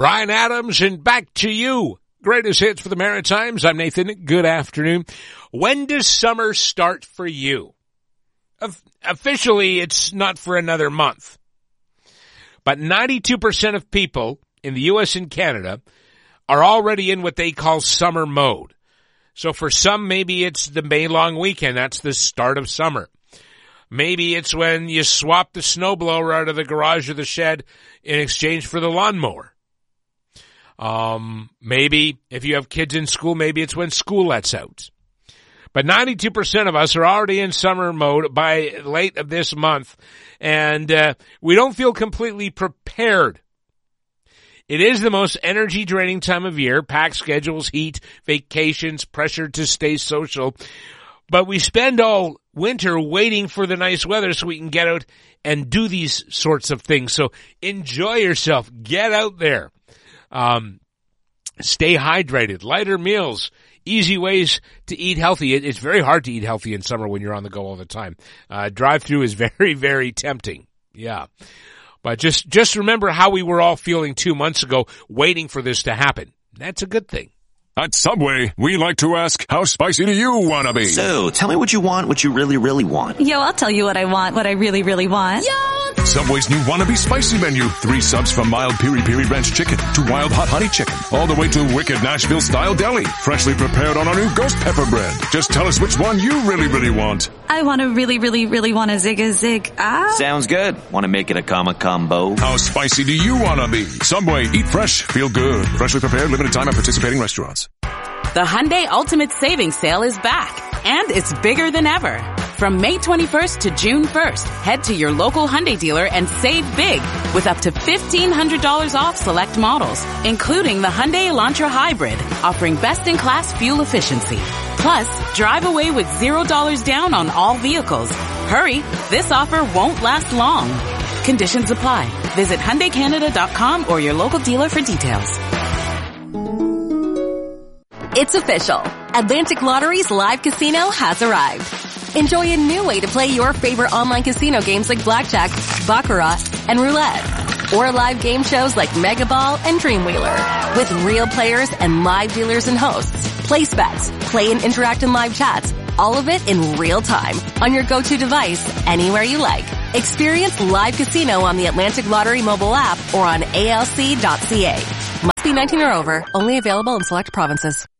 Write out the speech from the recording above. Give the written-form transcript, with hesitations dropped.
Brian Adams, and back to you. Greatest hits for the Maritimes. I'm Nathan. Good afternoon. When does summer start for you? Officially, it's not for another month. But 92% of people in the U.S. and Canada are already in what they call summer mode. So for some, maybe it's the May long weekend. That's the start of summer. Maybe it's when you swap the snowblower out of the garage or the shed in exchange for the lawnmower. Maybe if you have kids in school, maybe it's when school lets out. But 92% of us are already in summer mode by late of this month, and we don't feel completely prepared. It is the most energy-draining time of year, packed schedules, heat, vacations, pressure to stay social. But we spend all winter waiting for the nice weather so we can get out and do these sorts of things. So enjoy yourself. Get out there. Stay hydrated. Lighter meals. Easy ways to eat healthy. It's very hard to eat healthy in summer when you're on the go all the time. Drive-through is very, very tempting. Yeah. But just remember how we were all feeling 2 months ago waiting for this to happen. That's a good thing. At Subway, we like to ask, how spicy do you want to be? So, tell me what you want, what you really, really want. Yo, I'll tell you what I want, what I really, really want. Yo! Subway's new Wannabe Spicy menu. 3 subs from mild piri-piri ranch chicken to wild hot honey chicken. All the way to wicked Nashville-style deli. Freshly prepared on our new ghost pepper bread. Just tell us which one you really, really want. I want to really, really, really want a zig. Sounds good. Want to make it a combo? How spicy do you want to be? Subway, eat fresh, feel good. Freshly prepared, limited time at participating restaurants. The Hyundai Ultimate Savings Sale is back, and it's bigger than ever. From May 21st to June 1st, head to your local Hyundai dealer and save big with up to $1,500 off select models, including the Hyundai Elantra Hybrid, offering best-in-class fuel efficiency. Plus, drive away with $0 down on all vehicles. Hurry, this offer won't last long. Conditions apply. Visit HyundaiCanada.com or your local dealer for details. It's official. Atlantic Lottery's live casino has arrived. Enjoy a new way to play your favorite online casino games like blackjack, baccarat, and roulette. Or live game shows like Mega Ball and Dreamwheeler. With real players and live dealers and hosts. Place bets, play and interact in live chats. All of it in real time on your go-to device anywhere you like. Experience live casino on the Atlantic Lottery mobile app or on alc.ca. Must be 19 or over. Only available in select provinces.